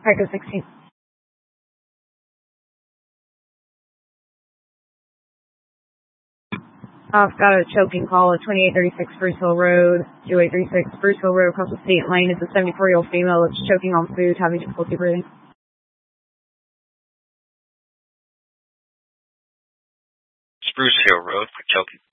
Echo 16. I've got a choking call at 2836 Spruce Hill Road, 2836 Spruce Hill Road across the state lane. It's a 74-year-old female that's choking on food, having difficulty breathing. Spruce Hill Road for choking.